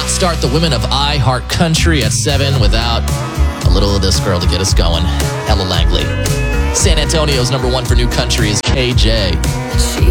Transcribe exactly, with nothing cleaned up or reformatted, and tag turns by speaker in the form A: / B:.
A: not start the women of I Heart Country at seven without a little of this girl to get us going. Ella Langley. San Antonio's number one for new country is K J.
B: She